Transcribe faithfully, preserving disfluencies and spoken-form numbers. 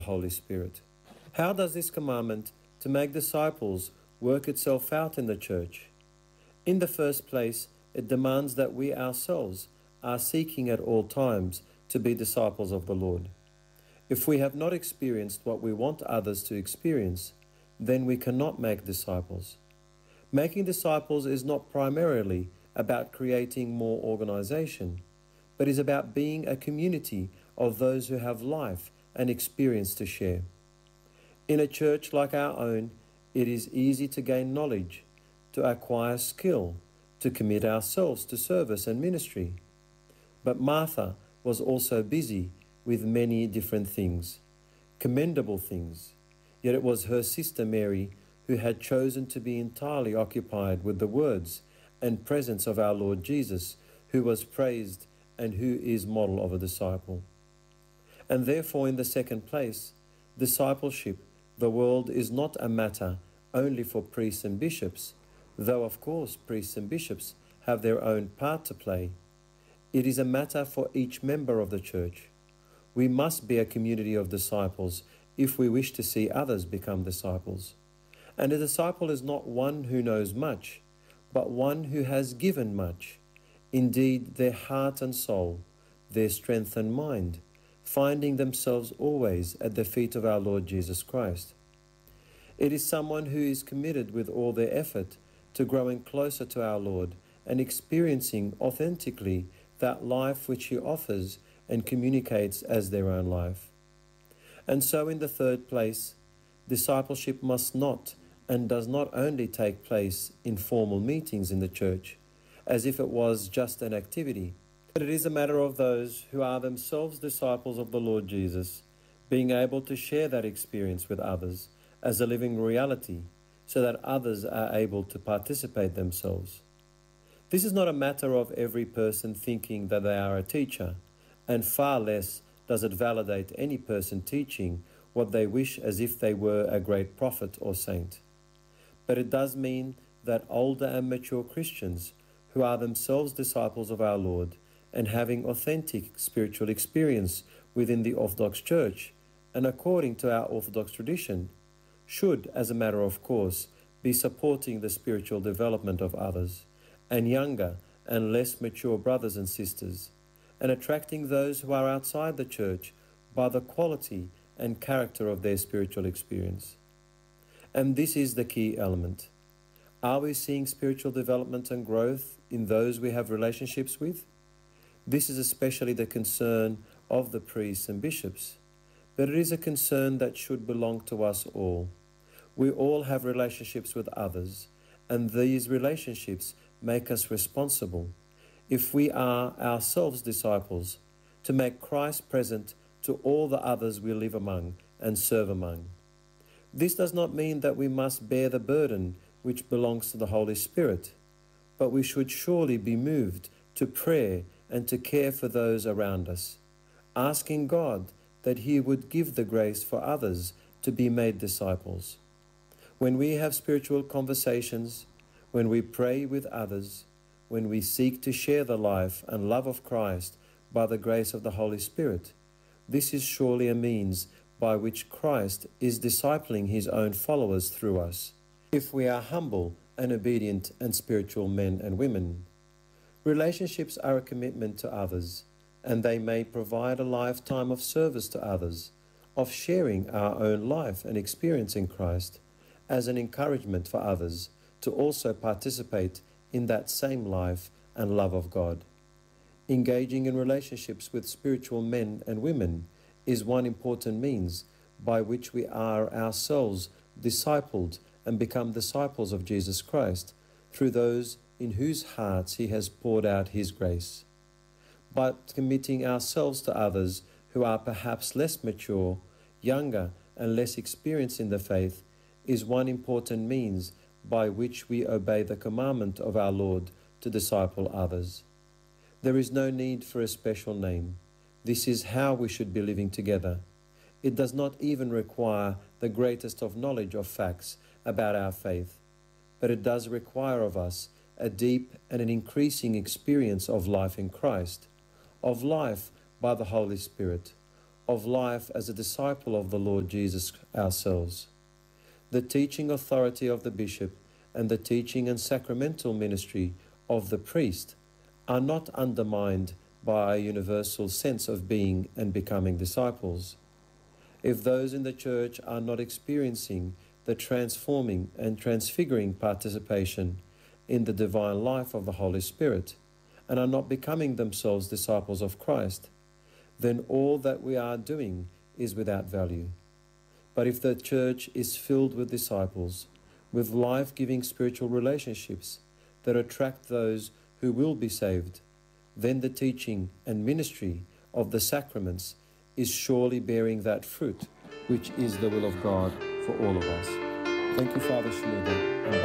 Holy Spirit. How does this commandment to make disciples work itself out in the church? In the first place, it demands that we ourselves are seeking at all times to be disciples of the Lord. If we have not experienced what we want others to experience, then we cannot make disciples. Making disciples is not primarily about creating more organization, but is about being a community of those who have life and experience to share. In a church like our own, it is easy to gain knowledge, to acquire skill, to commit ourselves to service and ministry. But Martha was also busy with many different things, commendable things. Yet it was her sister Mary who had chosen to be entirely occupied with the words and presence of our Lord Jesus, who was praised and who is model of a disciple. And therefore, in the second place, discipleship, the world is not a matter only for priests and bishops, though of course priests and bishops have their own part to play. It is a matter for each member of the church. We must be a community of disciples if we wish to see others become disciples. And a disciple is not one who knows much, but one who has given much, indeed their heart and soul, their strength and mind, finding themselves always at the feet of our Lord Jesus Christ. It is someone who is committed with all their effort to growing closer to our Lord and experiencing authentically that life which He offers and communicates as their own life. And so in the third place, discipleship must not and does not only take place in formal meetings in the church, as if it was just an activity, but it is a matter of those who are themselves disciples of the Lord Jesus, being able to share that experience with others as a living reality, so that others are able to participate themselves. This is not a matter of every person thinking that they are a teacher, and far less does it validate any person teaching what they wish as if they were a great prophet or saint. But it does mean that older and mature Christians who are themselves disciples of our Lord and having authentic spiritual experience within the Orthodox Church and according to our Orthodox tradition should, as a matter of course, be supporting the spiritual development of others and younger and less mature brothers and sisters, and attracting those who are outside the church by the quality and character of their spiritual experience. And this is the key element. Are we seeing spiritual development and growth in those we have relationships with? This is especially the concern of the priests and bishops, but it is a concern that should belong to us all. We all have relationships with others, and these relationships make us responsible, if we are ourselves disciples, to make Christ present to all the others we live among and serve among. This does not mean that we must bear the burden which belongs to the Holy Spirit, but we should surely be moved to prayer and to care for those around us, asking God that He would give the grace for others to be made disciples. When we have spiritual conversations, when we pray with others, when we seek to share the life and love of Christ by the grace of the Holy Spirit, this is surely a means by which Christ is discipling His own followers through us, if we are humble and obedient and spiritual men and women. Relationships are a commitment to others, and they may provide a lifetime of service to others, of sharing our own life and experience in Christ, as an encouragement for others to also participate in that same life and love of God. Engaging in relationships with spiritual men and women is one important means by which we are ourselves discipled and become disciples of Jesus Christ through those in whose hearts He has poured out His grace. But committing ourselves to others who are perhaps less mature, younger, and less experienced in the faith is one important means by which we obey the commandment of our Lord to disciple others. There is no need for a special name. This is how we should be living together. It does not even require the greatest of knowledge of facts about our faith, but it does require of us a deep and an increasing experience of life in Christ, of life by the Holy Spirit, of life as a disciple of the Lord Jesus ourselves. The teaching authority of the bishop and the teaching and sacramental ministry of the priest are not undermined by a universal sense of being and becoming disciples. If those in the Church are not experiencing the transforming and transfiguring participation in the divine life of the Holy Spirit, and are not becoming themselves disciples of Christ, then all that we are doing is without value. But if the Church is filled with disciples, with life-giving spiritual relationships that attract those who will be saved, then the teaching and ministry of the sacraments is surely bearing that fruit, which is the will of God for all of us. Thank you, Father Shmuel.